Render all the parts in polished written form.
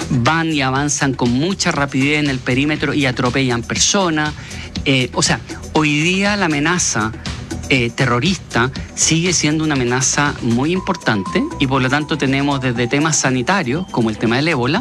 van y avanzan con mucha rapidez en el perímetro y atropellan personas. O sea, hoy día la amenaza terrorista sigue siendo una amenaza muy importante y por lo tanto tenemos desde temas sanitarios, como el tema del ébola,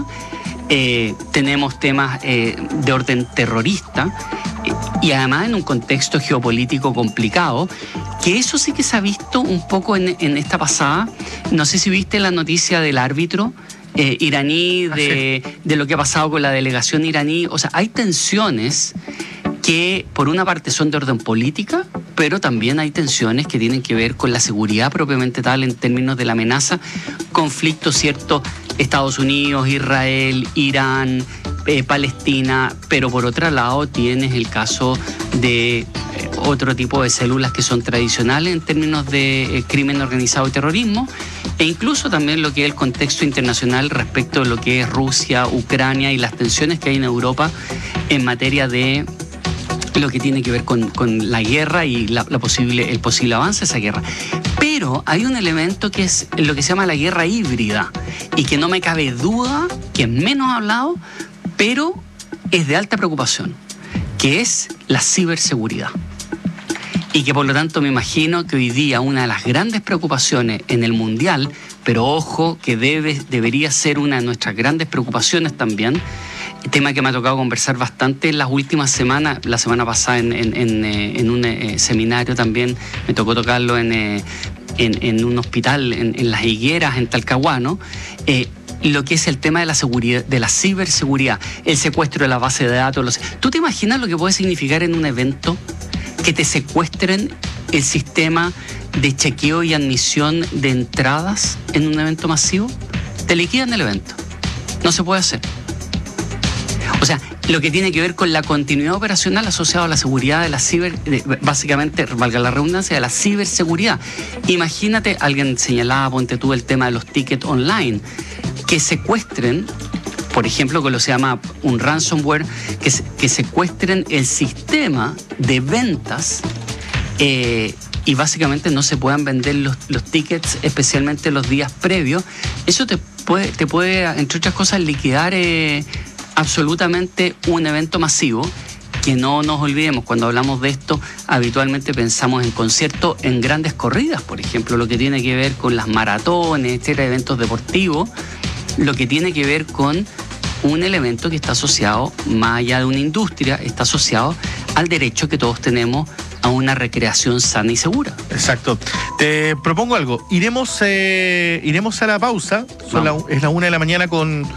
tenemos temas de orden terrorista y además en un contexto geopolítico complicado, que eso sí que se ha visto un poco en esta pasada. No sé si viste la noticia del árbitro iraní, de lo que ha pasado con la delegación iraní. O sea, hay tensiones que por una parte son de orden política, pero también hay tensiones que tienen que ver con la seguridad propiamente tal en términos de la amenaza, conflicto, ¿cierto? Estados Unidos, Israel, Irán, Palestina, pero por otro lado tienes el caso de otro tipo de células que son tradicionales en términos de crimen organizado y terrorismo, e incluso también lo que es el contexto internacional respecto de lo que es Rusia, Ucrania y las tensiones que hay en Europa en materia de lo que tiene que ver con la guerra y el posible avance de esa guerra. Pero hay un elemento que es lo que se llama la guerra híbrida y que no me cabe duda que es menos hablado, pero es de alta preocupación, que es la ciberseguridad. Y que por lo tanto me imagino que hoy día una de las grandes preocupaciones en el mundial, pero ojo que debería ser una de nuestras grandes preocupaciones también, tema que me ha tocado conversar bastante en las últimas semanas. La semana pasada en un seminario también me tocó tocarlo en un hospital en Las Higueras, en Talcahuano, lo que es el tema de la seguridad, de la ciberseguridad, el secuestro de la base de datos. ¿Tú te imaginas lo que puede significar en un evento que te secuestren el sistema de chequeo y admisión de entradas en un evento masivo? Te liquidan el evento. No se puede hacer. O sea, lo que tiene que ver con la continuidad operacional asociada a la seguridad de la básicamente, valga la redundancia, de la ciberseguridad. Imagínate, alguien señalaba, ponte tú, el tema de los tickets online, que secuestren, por ejemplo, con lo que se llama un ransomware, que secuestren el sistema de ventas y básicamente no se puedan vender los tickets, especialmente los días previos. Eso te puede, entre otras cosas, liquidar absolutamente un evento masivo, que no nos olvidemos, cuando hablamos de esto, habitualmente pensamos en conciertos, en grandes corridas, por ejemplo, lo que tiene que ver con las maratones, etcétera, eventos deportivos, lo que tiene que ver con un elemento que está asociado, más allá de una industria, está asociado al derecho que todos tenemos a una recreación sana y segura. Exacto. Te propongo algo. Iremos a la pausa. Es la 1 de la mañana con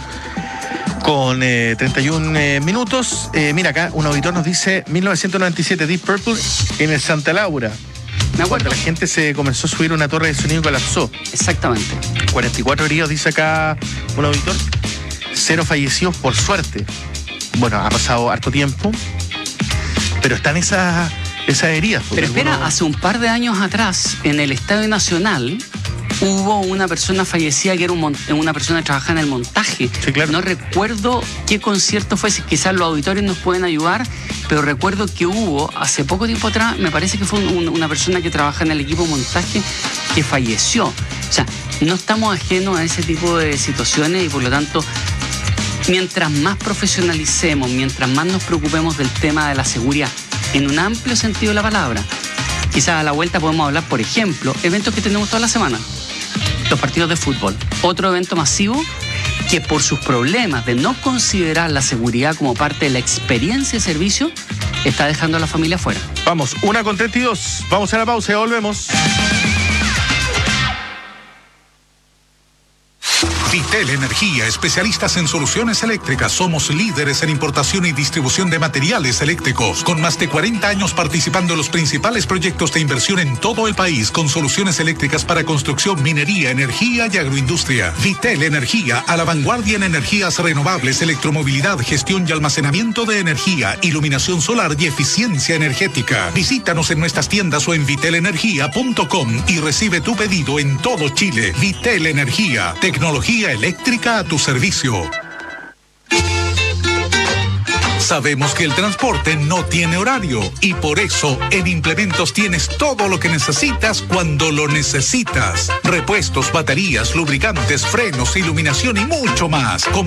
31 minutos. Mira acá, un auditor nos dice 1997 Deep Purple en el Santa Laura. Me acuerdo. Cuando la gente se comenzó a subir una torre de sonido y colapsó. Exactamente. 44 heridos, dice acá un auditor. 0 fallecidos, por suerte. Bueno, ha pasado harto tiempo, pero están esas heridas. Pero espera, hace un par de años atrás, en el Estadio Nacional, hubo una persona fallecida que era una persona que trabajaba en el montaje. Sí, claro. No recuerdo qué concierto fue, si quizás los auditorios nos pueden ayudar, pero recuerdo que hubo, hace poco tiempo atrás, me parece que fue una persona que trabaja en el equipo de montaje que falleció. O sea, no estamos ajenos a ese tipo de situaciones y por lo tanto, mientras más profesionalicemos, mientras más nos preocupemos del tema de la seguridad, en un amplio sentido de la palabra, quizás a la vuelta podemos hablar, por ejemplo, eventos que tenemos toda la semana. Los partidos de fútbol. Otro evento masivo que por sus problemas de no considerar la seguridad como parte de la experiencia de servicio, está dejando a la familia fuera. Vamos, 1:32. Vamos a la pausa y volvemos. Vitel Energía, especialistas en soluciones eléctricas. Somos líderes en importación y distribución de materiales eléctricos, con más de 40 años participando en los principales proyectos de inversión en todo el país, con soluciones eléctricas para construcción, minería, energía y agroindustria. Vitel Energía, a la vanguardia en energías renovables, electromovilidad, gestión y almacenamiento de energía, iluminación solar y eficiencia energética. Visítanos en nuestras tiendas o en vitelenergia.com y recibe tu pedido en todo Chile. Vitel Energía, tecnología eléctrica a tu servicio. Sabemos que el transporte no tiene horario y por eso en Implementos tienes todo lo que necesitas cuando lo necesitas. Repuestos, baterías, lubricantes, frenos, iluminación y mucho más.